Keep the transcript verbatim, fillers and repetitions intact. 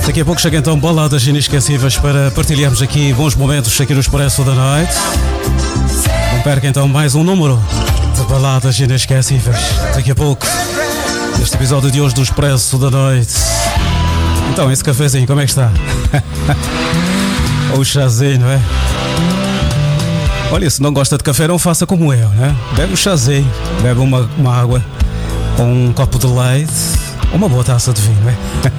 Daqui a pouco chega então baladas inesquecíveis para partilharmos aqui bons momentos aqui no Expresso da Noite. Não perca então mais um número de baladas inesquecíveis. Daqui a pouco, neste episódio de hoje do Expresso da Noite. Então, esse cafezinho, como é que está? Ou o chazinho, não é? Olha, se não gosta de café, não faça como eu, né? Bebe um chazinho, bebe uma, uma água, ou um copo de leite, ou uma boa taça de vinho, não é?